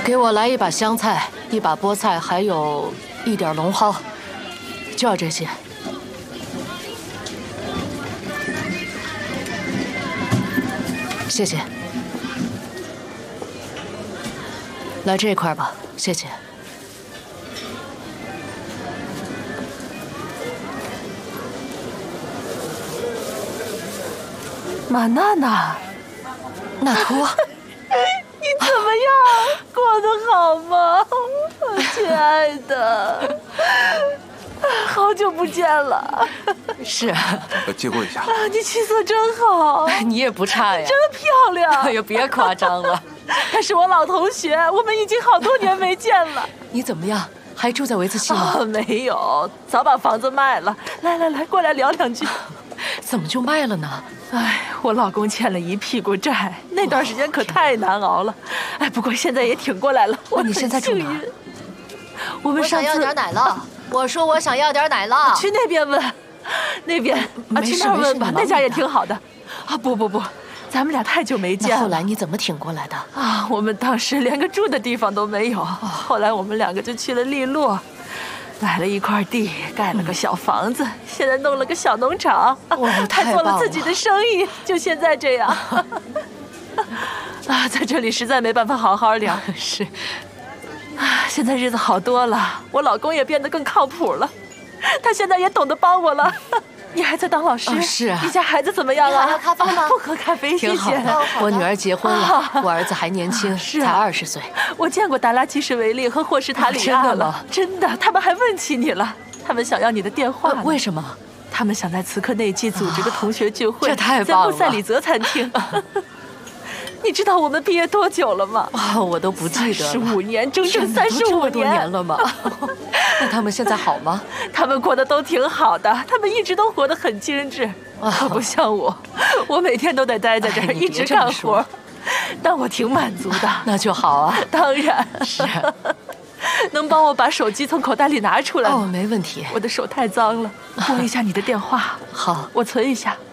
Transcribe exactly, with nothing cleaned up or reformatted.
给我来一把香菜，一把菠菜，还有一点茼蒿，就要这些。谢谢。来这块吧，谢谢。 马娜娜， 纳托。 你怎么样？过得好吗，亲爱的？好久不见了。 是啊， 借过一下。 啊，你气色真好。 你也不差呀。 真漂亮。 哎呦，别夸张了。 他是我老同学，我们已经好多年没见了。 你怎么样？还住在维茨西吗？ 哦，没有，早把房子卖了。来来来，过来聊两句。 怎么就卖了呢？ 哎，我老公欠了一屁股债，那段时间可太难熬了。哎，不过现在也挺过来了。我你现在住哪？ 我们上次我想要点奶酪。我说我想要点奶酪。 去那边问，那边啊，去那儿问吧，那家也挺好的。啊，不不不，咱们俩太久没见了。 后来你怎么挺过来的？ 啊，我们当时连个住的地方都没有，后来我们两个就去了利洛。买了一块地，盖了个小房子，现在弄了个小农场，还做了自己的生意，就现在这样。啊，在这里实在没办法好好聊。 是， 啊，现在日子好多了，我老公也变得更靠谱了，他现在也懂得帮我了。你还在当老师？ 哦、是啊。 你家孩子怎么样啊？ 要咖啡吗？ 不喝咖啡，谢谢。 挺好的。我女儿结婚了，我儿子还年轻， 是才二十岁。 我见过达拉基什维利和霍什塔里亚了，真的吗？真的，他们还问起你了，他们想要你的电话、呃。 为什么？ 他们想在茨克内季组织个同学聚会， 这太棒了， 在穆塞里泽餐厅。你知道我们毕业多久了吗？ 哇，我都不记得了。 十五年，整整三十五多年了吗？那他们现在好吗？ 他们过得都挺好的，他们一直都活得很精致，可不像我，我每天都得待在这儿、哎、一直干活，但我挺满足的。 那就好啊。 当然是。 能帮我把手机从口袋里拿出来吗？ 哦，没问题。 我的手太脏了，拨一下你的电话。 好， 我存一下。